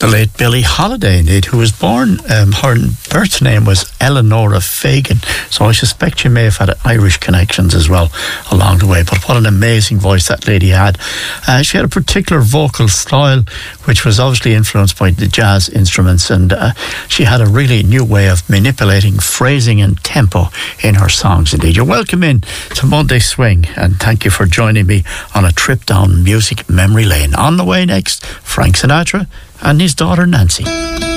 The late Billie Holiday, indeed, who was born, her birth name was Eleanora Fagan, so I suspect she may have had Irish connections as well along the way. But what an amazing voice that lady had. She had a particular vocal style which was obviously influenced by the jazz instruments, and she had a really new way of manipulating phrasing and tempo in her songs, indeed. You're welcome in to Monday Swing, and thank you for joining me on a trip down music memory lane. On the way next, Frank Sinatra and his daughter Nancy.